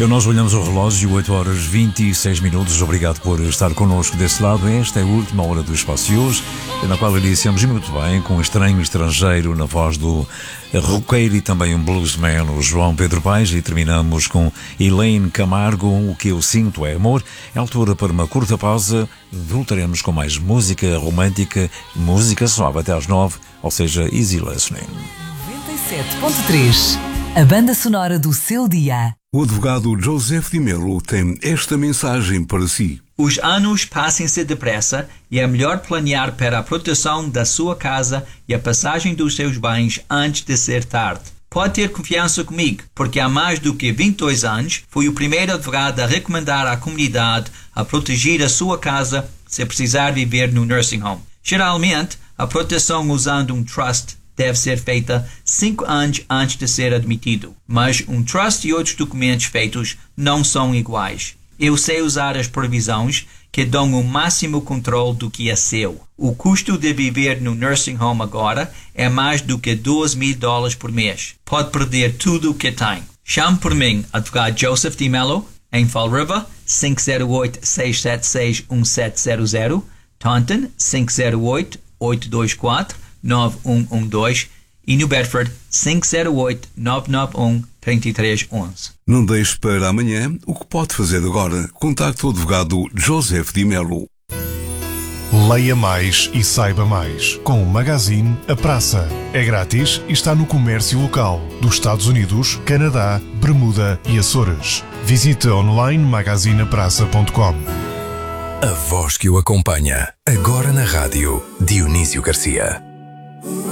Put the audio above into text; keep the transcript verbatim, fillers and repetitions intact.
Nós olhamos o relógio, oito horas e vinte e seis minutos. Obrigado por estar connosco desse lado. Esta é a última hora do Espaço de hoje, na qual iniciamos muito bem com um estranho estrangeiro na voz do roqueiro e também um bluesman, o João Pedro Paes, e terminamos com Elaine Camargo, O Que Eu Sinto É Amor. É altura para uma curta pausa. Voltaremos com mais música romântica, música suave até às nove, ou seja, easy listening. noventa e sete ponto três, a banda sonora do seu dia. O advogado Joseph Di Melo tem esta mensagem para si. Os anos passam-se depressa e é melhor planear para a proteção da sua casa e a passagem dos seus bens antes de ser tarde. Pode ter confiança comigo, porque há mais do que vinte e dois anos fui o primeiro advogado a recomendar à comunidade a proteger a sua casa se precisar viver no nursing home. Geralmente, a proteção usando um trust deve ser feita cinco anos antes de ser admitido, mas um trust e outros documentos feitos não são iguais. Eu sei usar as previsões que dão o máximo controle do que é seu. O custo de viver no nursing home agora é mais do que doze mil dólares por mês. Pode perder tudo o que tem. Chame por mim, advogado Joseph Di Melo, em Fall River, cinco zero oito, seis sete seis, um sete zero zero, Taunton, cinco zero oito, oito dois quatro, nove um um dois e New Bedford cinco zero oito, nove nove um, três três um um. Não deixe para amanhã o que pode fazer agora. Contacte o advogado Joseph Di Melo. Leia mais e saiba mais com o magazine A Praça. É grátis e está no comércio local dos Estados Unidos, Canadá, Bermuda e Açores. Visite online magazine a praça ponto com. A voz que o acompanha, agora na rádio, Dionísio Garcia.